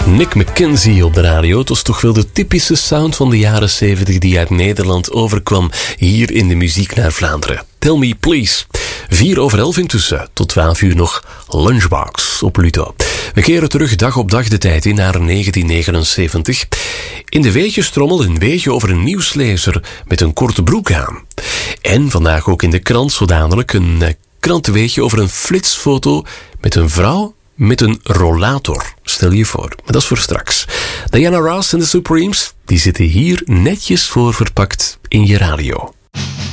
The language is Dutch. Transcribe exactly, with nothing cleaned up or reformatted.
Nick McKenzie op de radio. Het was toch wel de typische sound van de jaren zeventig die uit Nederland overkwam hier in de muziek naar Vlaanderen. Tell me please. Vier over elf intussen. Tot twaalf uur nog Lunchbox op Pluto. We keren terug dag op dag de tijd in naar negentien negenenzeventig. In de weetjestrommel een weetje over een nieuwslezer met een korte broek aan. En vandaag ook in de krant zo dadelijk een uh, krantenweetje over een flitsfoto met een vrouw met een rollator. Stel je voor. Maar dat is voor straks. Diana Ross en de Supremes, die zitten hier netjes voor verpakt in je radio.